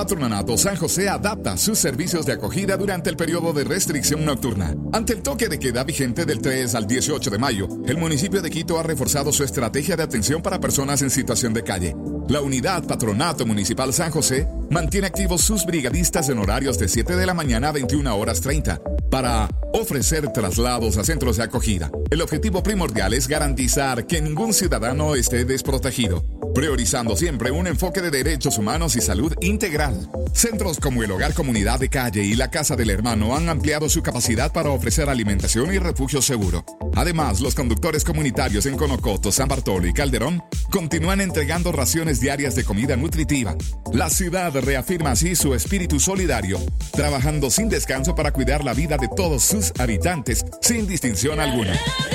Patronato San José adapta sus servicios de acogida durante el periodo de restricción nocturna. Ante el toque de queda vigente del 3 al 18 de mayo, el municipio de Quito ha reforzado su estrategia de atención para personas en situación de calle. La unidad Patronato Municipal San José mantiene activos sus brigadistas en horarios de 7 de la mañana a 21:30 para ofrecer traslados a centros de acogida. El objetivo primordial es garantizar que ningún ciudadano esté desprotegido, priorizando siempre un enfoque de derechos humanos y salud integral. Centros como el Hogar Comunidad de Calle y la Casa del Hermano han ampliado su capacidad para ofrecer alimentación y refugio seguro. Además, los conductores comunitarios en Conocoto, San Bartolo y Calderón continúan entregando raciones diarias de comida nutritiva. La ciudad reafirma así su espíritu solidario, trabajando sin descanso para cuidar la vida de todos sus habitantes, sin distinción alguna.